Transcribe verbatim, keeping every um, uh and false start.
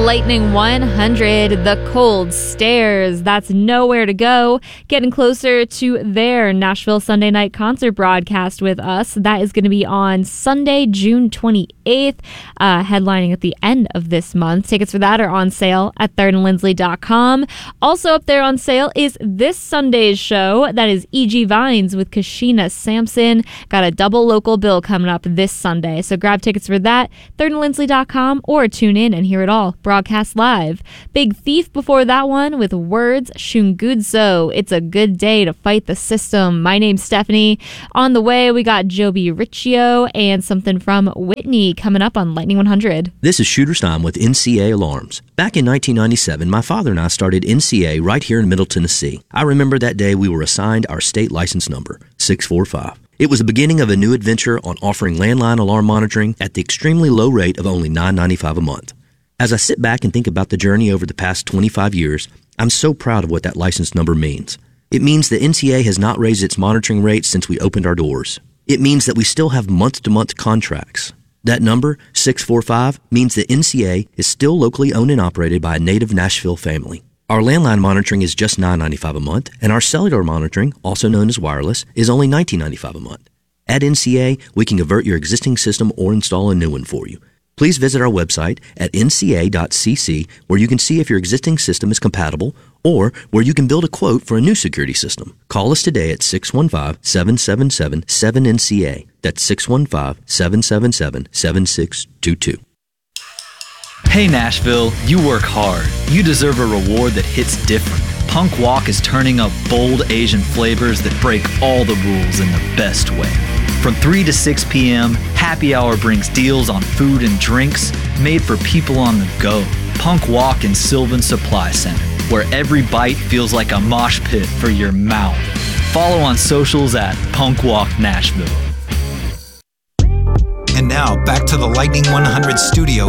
Lightning one hundred, The Cold Stairs. That's Nowhere to Go. Getting closer to their Nashville Sunday night concert broadcast with us. That is going to be on Sunday, June twenty-eighth, uh, headlining at the end of this month. Tickets for that are on sale at third and lindsley dot com. Also up there on sale is this Sunday's show. That is E G Vines with Kashina Sampson. Got a double local bill coming up this Sunday. So grab tickets for that, third and lindsley dot com, or tune in and hear it all broadcast live. Big Thief before that one with Words Shungudzo. It's a good day to fight the system. My name's Stephanie. On the way, we got Joby Riccio and something from Whitney coming up on Lightning one hundred. This is Shooter Stein with N C A Alarms. Back in nineteen ninety-seven, my father and I started N C A right here in Middle Tennessee. I remember that day we were assigned our state license number, six four five. It was the beginning of a new adventure on offering landline alarm monitoring at the extremely low rate of only nine ninety-five a month. As I sit back and think about the journey over the past twenty-five years, I'm so proud of what that license number means. It means that N C A has not raised its monitoring rates since we opened our doors. It means that we still have month-to-month contracts. That number, six four five, means that N C A is still locally owned and operated by a native Nashville family. Our landline monitoring is just nine ninety-five a month, and our cellular monitoring, also known as wireless, is only nineteen ninety-five a month. At N C A, we can convert your existing system or install a new one for you. Please visit our website at n c a dot c c, where you can see if your existing system is compatible or where you can build a quote for a new security system. Call us today at six one five, seven seven seven, seven N C A. That's six one five, seven seven seven, seven six two two. Hey Nashville, you work hard. You deserve a reward that hits different. Punk Walk is turning up bold Asian flavors that break all the rules in the best way. From three to six p.m., Happy Hour brings deals on food and drinks made for people on the go. Punk Walk in Sylvan Supply Center, where every bite feels like a mosh pit for your mouth. Follow on socials at Punk Walk Nashville. And now, back to the Lightning one hundred studio